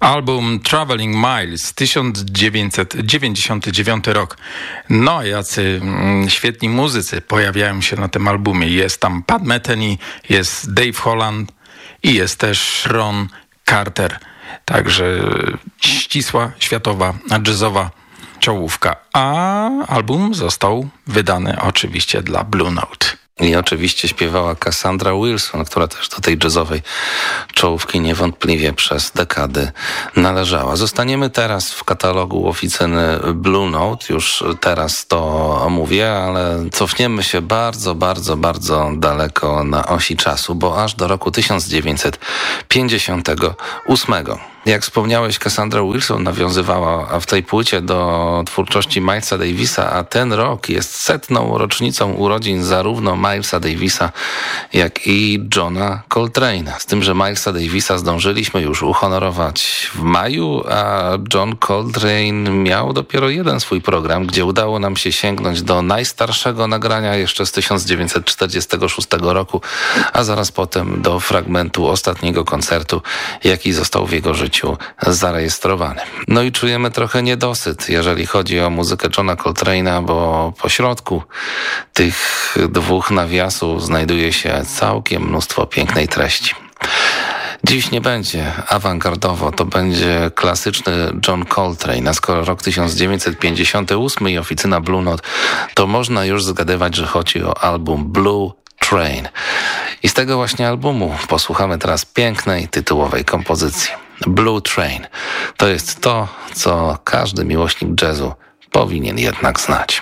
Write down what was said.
Album Traveling Miles, 1999 rok. No, jacy świetni muzycy pojawiają się na tym albumie. Jest tam Pat Metheny, jest Dave Holland i jest też Ron Carter. Także ścisła, światowa, jazzowa czołówka. A album został wydany oczywiście dla Blue Note. I oczywiście śpiewała Cassandra Wilson, która też do tej jazzowej czołówki niewątpliwie przez dekady należała. Zostaniemy teraz w katalogu oficyny Blue Note. Już teraz to mówię, ale cofniemy się bardzo, bardzo, bardzo daleko na osi czasu, bo aż do roku 1958. Jak wspomniałeś, Cassandra Wilson nawiązywała w tej płycie do twórczości Milesa Davisa, a ten rok jest 100. rocznicą urodzin zarówno Milesa Davisa, jak i Johna Coltrane'a. Z tym, że Milesa Davisa zdążyliśmy już uhonorować w maju, a John Coltrane miał dopiero jeden swój program, gdzie udało nam się sięgnąć do najstarszego nagrania jeszcze z 1946 roku, a zaraz potem do fragmentu ostatniego koncertu, jaki został w jego życiu zarejestrowany. No i czujemy trochę niedosyt, jeżeli chodzi o muzykę Johna Coltrane'a, bo pośrodku tych dwóch nawiasów znajduje się całkiem mnóstwo pięknej treści. Dziś nie będzie awangardowo, to będzie klasyczny John Coltrane, a skoro rok 1958 i oficyna Blue Note, to można już zgadywać, że chodzi o album Blue Train. I z tego właśnie albumu posłuchamy teraz pięknej, tytułowej kompozycji. Blue Train to jest to, co każdy miłośnik jazzu powinien jednak znać.